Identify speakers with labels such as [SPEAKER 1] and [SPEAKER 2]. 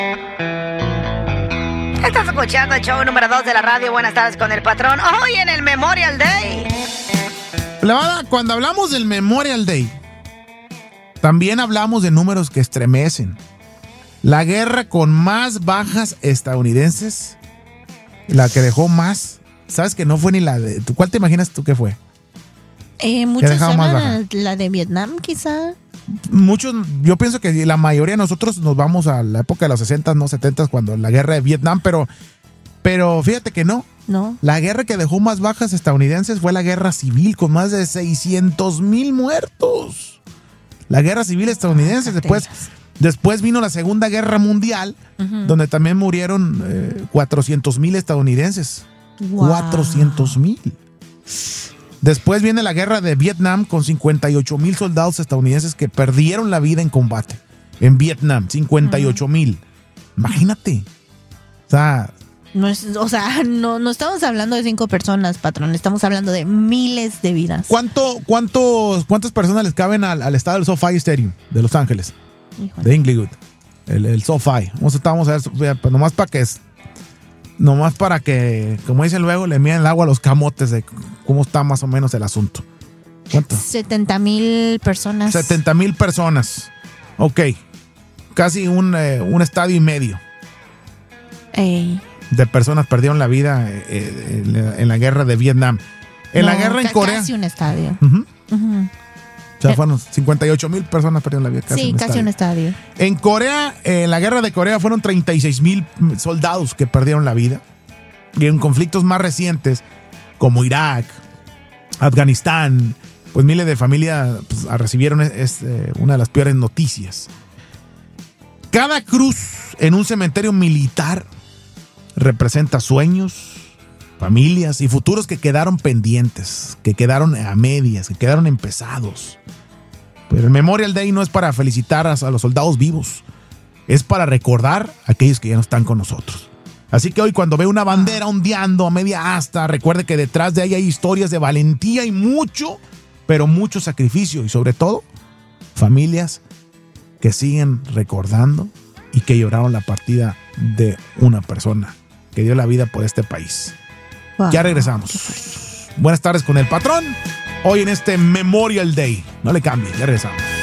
[SPEAKER 1] Estás escuchando el show número 2 de la radio. Buenas tardes con el patrón. Hoy en el Memorial Day.
[SPEAKER 2] Plebada, cuando hablamos del Memorial Day, también hablamos de números que estremecen. La guerra con más bajas estadounidenses, la que dejó más, ¿sabes que no fue ni la de... ¿Cuál te imaginas tú que fue?
[SPEAKER 3] Muchos hablan la de Vietnam, quizá.
[SPEAKER 2] Muchos, yo pienso que la mayoría de nosotros nos vamos a la época de los 60, no 70, cuando la guerra de Vietnam, pero fíjate que no.
[SPEAKER 3] No.
[SPEAKER 2] La guerra que dejó más bajas estadounidenses fue la guerra civil, con más de 600,000 muertos. La guerra civil estadounidense. Después vino la Segunda Guerra Mundial, donde también murieron 400,000 estadounidenses. Wow. 400,000. Después viene la guerra de Vietnam con 58,000 soldados estadounidenses que perdieron la vida en combate. En Vietnam, 58,000. Imagínate.
[SPEAKER 3] No estamos hablando de 5 personas, patrón. Estamos hablando de miles de vidas.
[SPEAKER 2] ¿Cuántas personas les caben al estadio del SoFi Stadium de Los Ángeles? Híjole. De Inglewood. El SoFi. Vamos a ver, pues nomás para que, como dicen luego, le miden el agua a los camotes de cómo está más o menos el asunto. ¿Cuánto?
[SPEAKER 3] 70,000 personas.
[SPEAKER 2] 70,000 personas. Ok. Casi un estadio y medio. De personas perdieron la vida en la guerra de Vietnam. La guerra en Corea.
[SPEAKER 3] Casi un estadio.
[SPEAKER 2] O sea, fueron 58,000 personas perdieron la vida.
[SPEAKER 3] Casi un estadio.
[SPEAKER 2] En Corea, en la guerra de Corea fueron 36,000 soldados que perdieron la vida. Y en conflictos más recientes, como Irak, Afganistán, pues miles de familias recibieron una de las peores noticias. Cada cruz en un cementerio militar representa sueños, familias y futuros que quedaron pendientes, que quedaron a medias, que quedaron empezados. Pero el Memorial Day no es para felicitar a los soldados vivos, es para recordar a aquellos que ya no están con nosotros. Así que hoy, cuando ve una bandera ondeando a media asta, recuerde que detrás de ella hay historias de valentía y mucho, pero mucho sacrificio, y sobre todo, familias que siguen recordando y que lloraron la partida de una persona que dio la vida por este país. Wow. Ya regresamos. Buenas tardes con el patrón. Hoy en este Memorial Day. No le cambie, ya regresamos.